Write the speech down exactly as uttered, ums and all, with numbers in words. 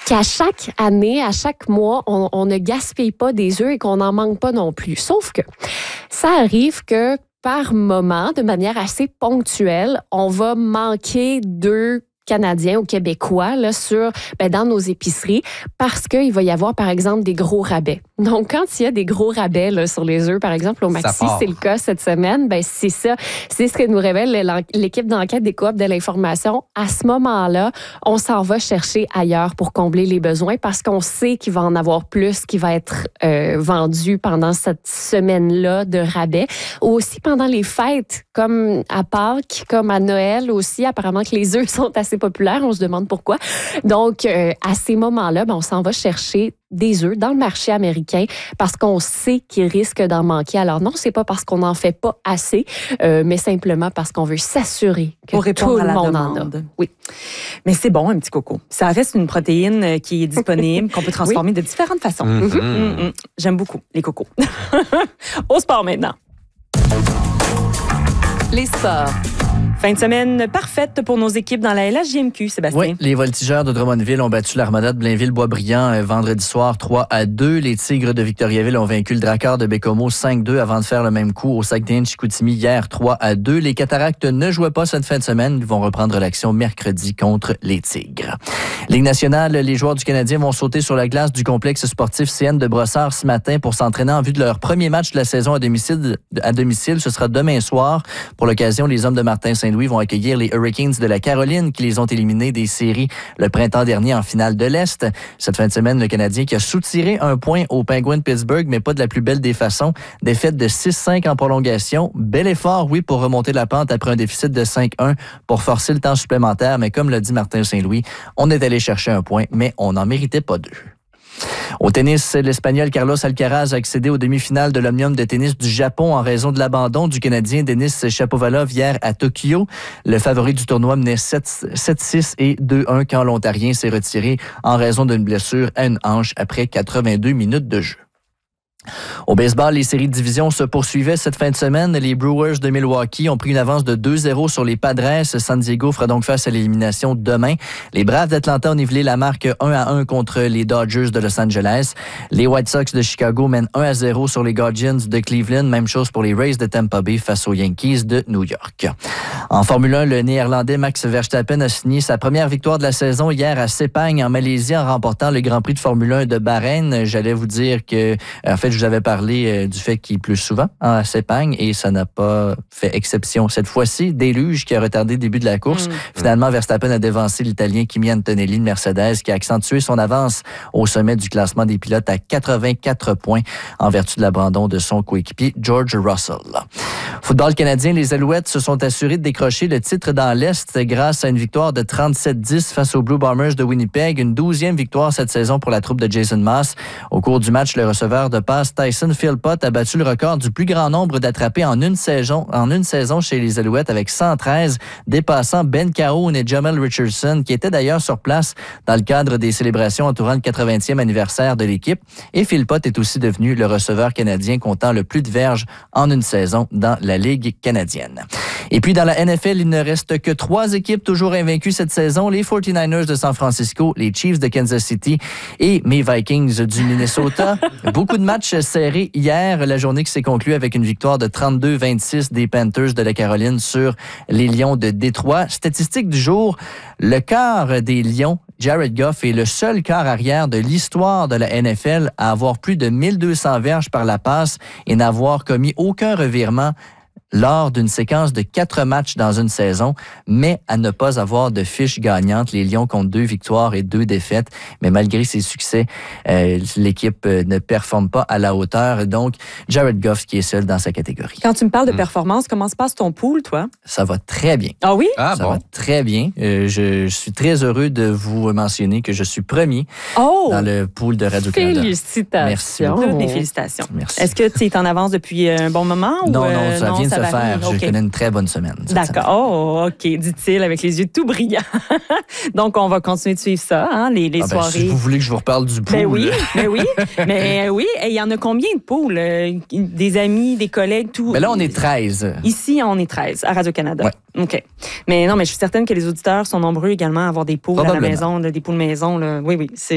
qu'à chaque année, à chaque mois, on, on ne gaspille pas des œufs et qu'on n'en manque pas non plus. Sauf que ça arrive que par moment, de manière assez ponctuelle, on va manquer d'œufs canadiens ou québécois là, sur, ben, dans nos épiceries parce qu'il va y avoir, par exemple, des gros rabais. Donc, quand il y a des gros rabais là, sur les œufs, par exemple, au Maxi, c'est le cas cette semaine, ben, c'est ça. C'est ce que nous révèle l'équipe d'enquête des Coops de l'information. À ce moment-là, on s'en va chercher ailleurs pour combler les besoins parce qu'on sait qu'il va en avoir plus qui va être euh, vendu pendant cette semaine-là de rabais. Ou aussi pendant les fêtes, comme à Pâques, comme à Noël aussi. Apparemment que les œufs sont assez populaires. On se demande pourquoi. Donc, euh, à ces moments-là, ben, on s'en va chercher des œufs dans le marché américain parce qu'on sait qu'il risque d'en manquer. Alors non, c'est pas parce qu'on n'en fait pas assez, euh, mais simplement parce qu'on veut s'assurer que pour répondre tout le à la monde demande. en a. Oui. Mais c'est bon, un petit coco. Ça reste une protéine qui est disponible, qu'on peut transformer oui. de différentes façons. Mm-hmm. Mm-hmm. J'aime beaucoup les cocos. Au sport maintenant. Les sports. Fin de semaine parfaite pour nos équipes dans la L H J M Q, Sébastien. Oui, les Voltigeurs de Drummondville ont battu l'Armada de Blainville-Boisbriand euh, vendredi soir trois à deux. Les Tigres de Victoriaville ont vaincu le Drakkar de Bécomo cinq deux avant de faire le même coup au Saguenay-Chicoutimi hier trois à deux. Les Cataractes ne jouaient pas cette fin de semaine. Ils vont reprendre l'action mercredi contre les Tigres. Ligue nationale, les joueurs du Canadien vont sauter sur la glace du complexe sportif C N de Brossard ce matin pour s'entraîner en vue de leur premier match de la saison à domicile. À domicile. Ce sera demain soir. Pour l'occasion, les hommes de Martin Saint-Louis vont accueillir les Hurricanes de la Caroline qui les ont éliminés des séries le printemps dernier en finale de l'Est. Cette fin de semaine, le Canadien qui a soutiré un point aux Penguins de Pittsburgh, mais pas de la plus belle des façons. Défaite de six cinq en prolongation. Bel effort, oui, pour remonter la pente après un déficit de cinq un pour forcer le temps supplémentaire. Mais comme l'a dit Martin Saint-Louis, on est allé chercher un point, mais on n'en méritait pas deux. Au tennis, l'Espagnol Carlos Alcaraz a accédé aux demi-finales de l'Omnium de tennis du Japon en raison de l'abandon du Canadien Denis Shapovalov hier à Tokyo. Le favori du tournoi menait sept six et deux un quand l'Ontarien s'est retiré en raison d'une blessure à une hanche après quatre-vingt-deux minutes de jeu. Au baseball, les séries de division se poursuivaient cette fin de semaine. Les Brewers de Milwaukee ont pris une avance de deux zéro sur les Padres. San Diego fera donc face à l'élimination demain. Les Braves d'Atlanta ont nivelé la marque un à un contre les Dodgers de Los Angeles. Les White Sox de Chicago mènent un à zéro sur les Guardians de Cleveland. Même chose pour les Rays de Tampa Bay face aux Yankees de New York. En Formule un, le Néerlandais Max Verstappen a signé sa première victoire de la saison hier à Sepang en Malaisie en remportant le Grand Prix de Formule un de Bahreïn. J'allais vous dire que, en fait, je vous avais parlé euh, du fait qu'il pleut souvent hein, à Sepang et ça n'a pas fait exception cette fois-ci. Déluge qui a retardé le début de la course. Mmh. Finalement, Verstappen a devancé l'Italien Kimi Antonelli de Mercedes qui a accentué son avance au sommet du classement des pilotes à quatre-vingt-quatre points en vertu de l'abandon de son coéquipier George Russell. Football canadien, les Alouettes se sont assurés de décrocher le titre dans l'Est grâce à une victoire de trente-sept dix face aux Blue Bombers de Winnipeg. Une douzième victoire cette saison pour la troupe de Jason Maas. Au cours du match, le receveur de passe Tyson Philpott a battu le record du plus grand nombre d'attrapés en une saison, en une saison chez les Alouettes avec cent treize, dépassant Ben Cahoon et Jamel Richardson, qui étaient d'ailleurs sur place dans le cadre des célébrations entourant le quatre-vingtième anniversaire de l'équipe. Et Philpott est aussi devenu le receveur canadien comptant le plus de verges en une saison dans la Ligue canadienne. Et puis dans la N F L, il ne reste que trois équipes toujours invaincues cette saison. Les forty-niners de San Francisco, les Chiefs de Kansas City et mes Vikings du Minnesota. Beaucoup de matchs serrés hier. La journée qui s'est conclue avec une victoire de trente-deux vingt-six des Panthers de la Caroline sur les Lions de Détroit. Statistique du jour, le quart des Lions, Jared Goff, est le seul quart arrière de l'histoire de la N F L à avoir plus de mille deux cents verges par la passe et n'avoir commis aucun revirement lors d'une séquence de quatre matchs dans une saison, mais à ne pas avoir de fiche gagnante. Les Lions comptent deux victoires et deux défaites, mais malgré ses succès, euh, l'équipe ne performe pas à la hauteur. Donc, Jared Goff qui est seul dans sa catégorie. Quand tu me parles de performance, comment se passe ton pool, toi? Ça va très bien. Ah oui? Ah, ça bon. va très bien. Euh, je, je suis très heureux de vous mentionner que je suis premier oh! dans le pool de Radio-Canada. Félicitations. Merci beaucoup. Des félicitations. Merci. Est-ce que tu es en avance depuis un bon moment? Non, ou euh, non, ça non, vient ça de se faire. Okay. Je connais une très bonne semaine. D'accord. Oh, OK, dit-il avec les yeux tout brillants. Donc, on va continuer de suivre ça, hein, les, les ah ben, soirées. Si vous voulez que je vous reparle du pool. Ben oui, ben oui. Mais oui, il y en a combien de pools? Des amis, des collègues, tout? Ben là, on est treize. Ici, on est treize, à Radio-Canada. Ouais. OK. Mais non, mais je suis certaine que les auditeurs sont nombreux également à avoir des pools à la maison, des pools maison. Là. Oui, oui. C'est